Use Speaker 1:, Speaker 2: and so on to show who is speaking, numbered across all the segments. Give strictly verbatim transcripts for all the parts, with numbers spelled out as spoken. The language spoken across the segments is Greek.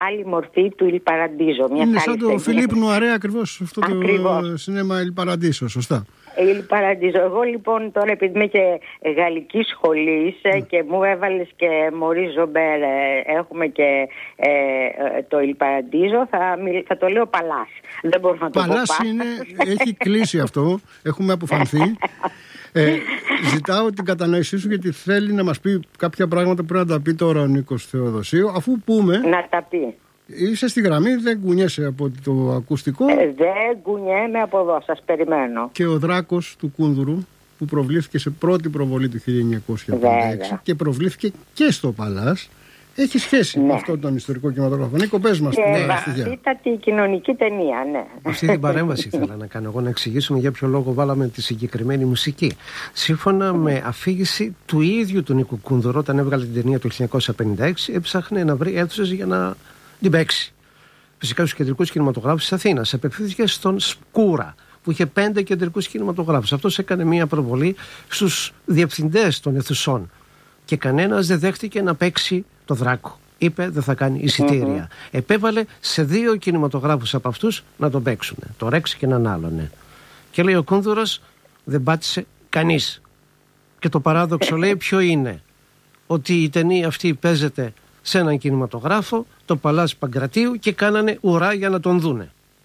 Speaker 1: άλλη μορφή του Il Paradiso.
Speaker 2: Είναι σαν το Φιλίπ Νουαρέ ακριβώς αυτό ακριβώς. Το σινέμα Il Paradiso, σωστά.
Speaker 1: Il Paradiso. Εγώ λοιπόν τώρα, επειδή είμαι και γαλλική σχολής mm. και μου έβαλες και Μωρί Ζομπέρ, έχουμε και ε, το Il Paradiso, θα, θα το λέω Παλάς. Δεν μπορώ να το
Speaker 2: Παλάς πω. Παλάς είναι, έχει κλείσει αυτό, έχουμε αποφανθεί. Ε, ζητάω την κατανόησή σου, γιατί θέλει να μας πει κάποια πράγματα που πρέπει να τα πει τώρα ο Νίκος Θεοδοσίου, αφού πούμε.
Speaker 1: Να τα πει.
Speaker 2: Είσαι στη γραμμή, δεν κουνιέσαι από το ακουστικό.
Speaker 1: Ε, δεν κουνιέμαι από εδώ, σας περιμένω.
Speaker 2: Και ο Δράκος του Κούνδουρου, που προβλήθηκε σε πρώτη προβολή του χίλια εννιακόσια εβδομήντα έξι Βέβαια. Και προβλήθηκε και στο Παλάς, έχει σχέση ναι. με αυτόν τον ιστορικό κινηματογράφο. Νίκο, πες μας την στοιχεία.
Speaker 1: Βαθύτατη κοινωνική ταινία, ναι.
Speaker 3: Αυτή την παρέμβαση ήθελα να κάνω εγώ, να εξηγήσουμε για ποιο λόγο βάλαμε τη συγκεκριμένη μουσική. Σύμφωνα με αφήγηση του ίδιου του Νίκου Κούνδουρου, όταν έβγαλε την ταινία του χίλια εννιακόσια πενήντα έξι, έψαχνε να βρει αίθουσες για να την παίξει. Φυσικά στους κεντρικούς κινηματογράφους της Αθήνας. Επευθύνθηκε στον Σκούρα, που είχε πέντε κεντρικούς κινηματογράφους. Αυτός έκανε μία προβολή στους διευθυντές των αιθουσών. Και κανένας δεν δέχτηκε να παίξει το Δράκο. Είπε δεν θα κάνει εισιτήρια. Mm-hmm. Επέβαλε σε δύο κινηματογράφους από αυτούς να τον παίξουν. Το Ρέξ και έναν άλλον. Και λέει ο Κούνδουρος δεν πάτησε κανείς. Και το παράδοξο λέει ποιο είναι. Ότι η ταινία αυτή παίζεται σε έναν κινηματογράφο, το Παλάς Παγκρατίου, και κάνανε ουρά για να τον δούνε.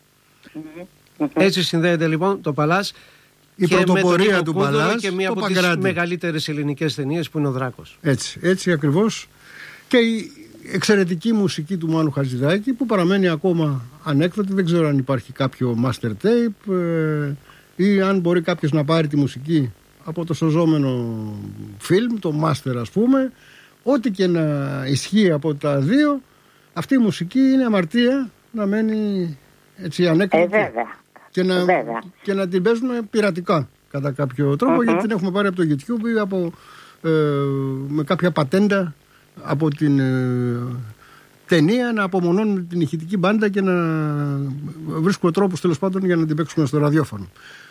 Speaker 3: Mm-hmm. Έτσι συνδέεται λοιπόν το Παλάς
Speaker 2: η
Speaker 3: και
Speaker 2: πρωτοπορία
Speaker 3: με
Speaker 2: του Παλάς
Speaker 3: και μία από
Speaker 2: Παγκράτη.
Speaker 3: Τις μεγαλύτερες ελληνικές ταινίες που είναι ο Δράκος.
Speaker 2: Έτσι, έτσι ακριβώς. Και η εξαιρετική μουσική του Μάνου Χατζηδάκη, που παραμένει ακόμα ανέκδοτη. Δεν ξέρω αν υπάρχει κάποιο master tape ε, ή αν μπορεί κάποιος να πάρει τη μουσική από το σωζόμενο φιλμ, το master ας πούμε. Ό,τι και να ισχύει από τα δύο, αυτή η μουσική είναι αμαρτία να μένει έτσι ανέκδοτη.
Speaker 1: Ε, βέβαια.
Speaker 2: Και να,
Speaker 1: βέβαια.
Speaker 2: και να την παίζουμε πειρατικά κατά κάποιο τρόπο, uh-huh. γιατί την έχουμε πάρει από το YouTube ή από, ε, με κάποια πατέντα από την ε, ταινία, να απομονώνουμε την ηχητική μπάντα και να βρίσκουμε τρόπους τέλος πάντων για να την παίξουμε στο ραδιόφωνο.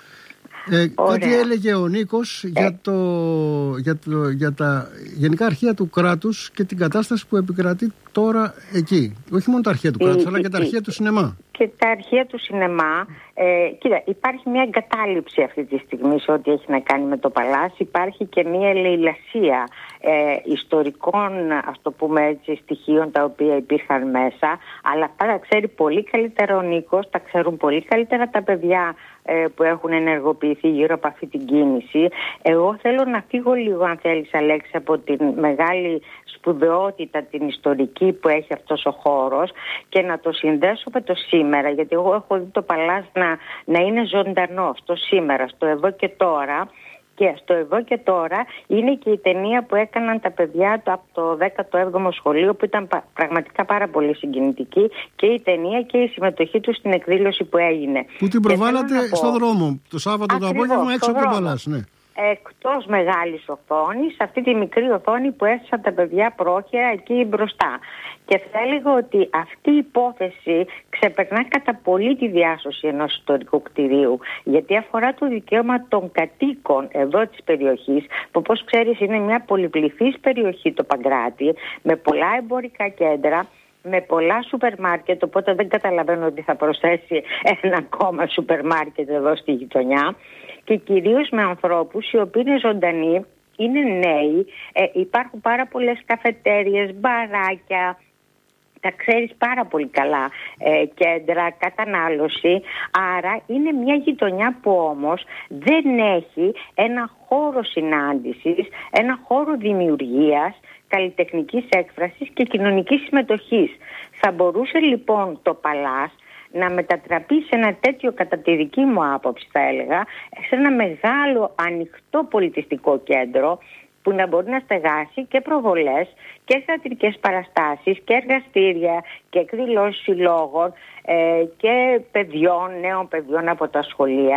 Speaker 2: Ε, κάτι έλεγε ο Νίκος ε. για, το, για, το, για τα γενικά αρχεία του κράτους και την κατάσταση που επικρατεί τώρα εκεί. Όχι μόνο τα αρχεία του κράτους, ε, αλλά και τα αρχεία του σινεμά.
Speaker 1: Και τα αρχεία του σινεμά, ε, κοίτα, υπάρχει μια εγκατάλειψη αυτή τη στιγμή σε ό,τι έχει να κάνει με το Παλάς. Υπάρχει και μια ελεηλασία ε, ιστορικών, ας το πούμε έτσι, στοιχείων τα οποία υπήρχαν μέσα. Αλλά αυτά τα ξέρει πολύ καλύτερα ο Νίκος, τα ξέρουν πολύ καλύτερα τα παιδιά ε, που έχουν ενεργοποιηθεί γύρω από αυτή την κίνηση. Εγώ θέλω να φύγω λίγο, αν θέλεις Αλέξη, από την μεγάλη σπουδαιότητα την ιστορική που έχει αυτός ο χώρος και να το συνδέσω με το σήμερα, γιατί εγώ έχω δει το Παλάς να, να είναι ζωντανό στο σήμερα, στο εδώ και τώρα. Και στο εδώ και τώρα είναι και η ταινία που έκαναν τα παιδιά του από το δέκατο έβδομο σχολείο, που ήταν πραγματικά πάρα πολύ συγκινητική, και η ταινία και η συμμετοχή του στην εκδήλωση που έγινε.
Speaker 2: Που την προβάλλατε στον δρόμο το Σάββατο το απόγευμα έξω από τον Παλάς, ναι.
Speaker 1: Εκτός μεγάλης οθόνης, αυτή τη μικρή οθόνη που έστησαν τα παιδιά πρόχειρα εκεί μπροστά. Και θα έλεγα ότι αυτή η υπόθεση ξεπερνά κατά πολύ τη διάσωση ενός ιστορικού κτηρίου, γιατί αφορά το δικαίωμα των κατοίκων εδώ της περιοχής, που όπως ξέρεις είναι μια πολυπληθής περιοχή το Παγκράτη, με πολλά εμπορικά κέντρα, με πολλά σούπερ μάρκετ, οπότε δεν καταλαβαίνω ότι θα προσθέσει ένα ακόμα σούπερ μάρκετ εδώ στη γειτονιά, και κυρίως με ανθρώπους οι οποίοι είναι ζωντανοί, είναι νέοι, ε, υπάρχουν πάρα πολλές καφετέριες, μπαράκια, τα ξέρεις πάρα πολύ καλά, ε, κέντρα, κατανάλωση. Άρα είναι μια γειτονιά που όμως δεν έχει ένα χώρο συνάντησης, ένα χώρο δημιουργίας, καλλιτεχνικής έκφρασης και κοινωνικής συμμετοχής. Θα μπορούσε λοιπόν το Παλάς να μετατραπεί σε ένα τέτοιο, κατά τη δική μου άποψη θα έλεγα, σε ένα μεγάλο ανοιχτό πολιτιστικό κέντρο, που να μπορεί να στεγάσει και προβολές και θεατρικές παραστάσεις και εργαστήρια και εκδηλώσεις συλλόγων ε, και παιδιών, νέων παιδιών από τα σχολεία,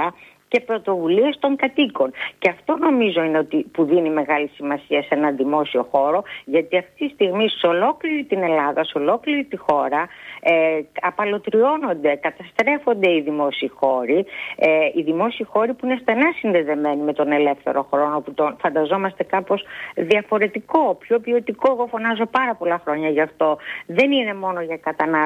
Speaker 1: και πρωτοβουλίες των κατοίκων. Και αυτό νομίζω είναι ότι που δίνει μεγάλη σημασία σε ένα δημόσιο χώρο, γιατί αυτή τη στιγμή σε ολόκληρη την Ελλάδα, σε ολόκληρη τη χώρα, ε, απαλωτριώνονται, καταστρέφονται οι δημόσιοι χώροι, ε, οι δημόσιοι χώροι που είναι στενά συνδεδεμένοι με τον ελεύθερο χρόνο, που τον φανταζόμαστε κάπως διαφορετικό, πιο ποιοτικό. Εγώ φωνάζω πάρα πολλά χρόνια γι' αυτό. Δεν είναι μόνο για κατανάλωση